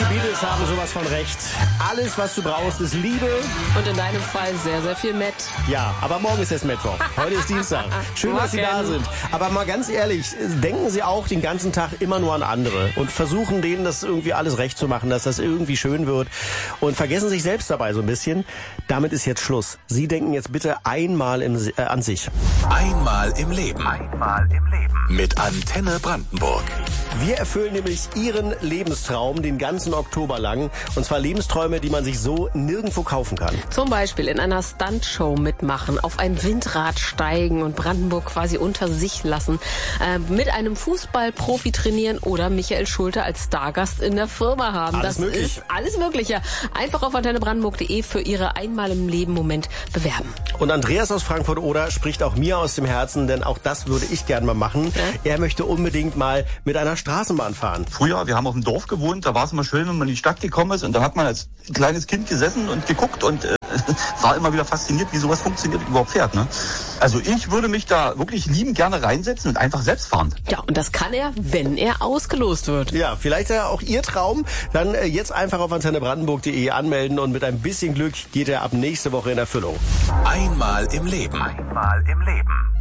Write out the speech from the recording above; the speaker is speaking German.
Beatles haben sowas von recht. Alles, was du brauchst, ist Liebe. Und in deinem Fall sehr, sehr viel Met. Ja, aber morgen ist erst Mittwoch. Heute ist Dienstag. Schön, dass Sie da sind. Aber mal ganz ehrlich, denken Sie auch den ganzen Tag immer nur an andere und versuchen denen das irgendwie alles recht zu machen, dass das irgendwie schön wird und vergessen sich selbst dabei so ein bisschen. Damit ist jetzt Schluss. Sie denken jetzt bitte einmal an sich. Einmal im Leben. Einmal im Leben. Mit Antenne Brandenburg. Wir erfüllen nämlich Ihren Lebenstraum den ganzen Oktober lang. Und zwar Lebensträume, die man sich so nirgendwo kaufen kann. Zum Beispiel in einer Stuntshow mitmachen, auf ein Windrad steigen und Brandenburg quasi unter sich lassen, mit einem Fußballprofi trainieren oder Michael Schulte als Stargast in der Firma haben. Alles möglich. Ist alles Mögliche. Einfach auf antennebrandenburg.de für Ihre Einmal im Leben Moment bewerben. Und Andreas aus Frankfurt-Oder spricht auch mir aus dem Herzen, denn auch das würde ich gerne mal machen. Ja? Er möchte unbedingt mal mit einer Straßenbahn fahren. Früher, wir haben auf dem Dorf gewohnt, da war es immer schön, wenn man in die Stadt gekommen ist und da hat man als kleines Kind gesessen und geguckt und war immer wieder fasziniert, wie sowas funktioniert und überhaupt fährt. Ne? Also ich würde mich da wirklich liebend gerne reinsetzen und einfach selbst fahren. Ja, und das kann er, wenn er ausgelost wird. Ja, vielleicht ja auch Ihr Traum. Dann jetzt einfach auf antennebrandenburg.de anmelden und mit ein bisschen Glück geht er ab nächste Woche in Erfüllung. Einmal im Leben. Einmal im Leben.